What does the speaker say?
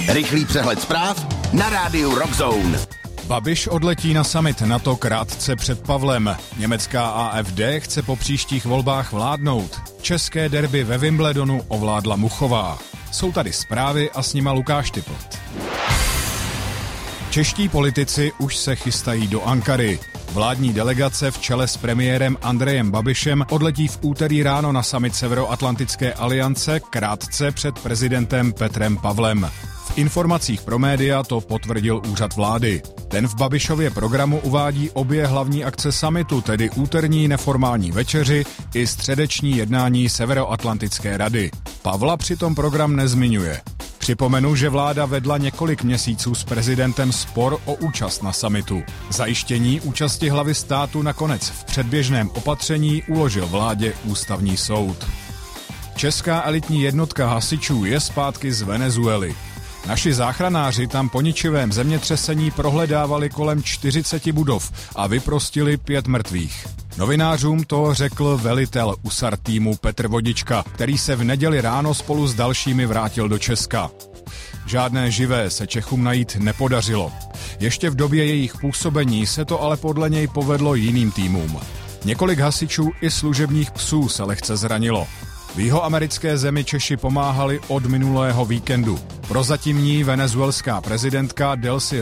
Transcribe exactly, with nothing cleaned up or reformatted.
Rychlý přehled zpráv na rádiu Rockzone. Babiš odletí na summit NATO krátce před Pavlem. Německá A F D chce po příštích volbách vládnout. České derby ve Wimbledonu ovládla Muchová. Jsou tady zprávy a s nima Lukáš Typlt. Čeští politici už se chystají do Ankary. Vládní delegace v čele s premiérem Andrejem Babišem odletí v úterý ráno na summit Severoatlantické aliance krátce před prezidentem Petrem Pavlem. V informacích pro média to potvrdil úřad vlády. Ten v Babišově programu uvádí obě hlavní akce summitu, tedy úterní neformální večeři i středeční jednání Severoatlantické rady. Pavla přitom program nezmiňuje. Připomenu, že vláda vedla několik měsíců s prezidentem spor o účast na summitu. Zajištění účasti hlavy státu nakonec v předběžném opatření uložil vládě ústavní soud. Česká elitní jednotka hasičů je zpátky z Venezuely. Naši záchranáři tam po ničivém zemětřesení prohledávali kolem čtyřiceti budov a vyprostili pět mrtvých. Novinářům to řekl velitel U S A R týmu Petr Vodička, který se v neděli ráno spolu s dalšími vrátil do Česka. Žádné živé se Čechům najít nepodařilo. Ještě v době jejich působení se to ale podle něj povedlo jiným týmům. Několik hasičů i služebních psů se lehce zranilo. V jihoamerické zemi Češi pomáhali od minulého víkendu. Prozatímní venezuelská prezidentka Delcy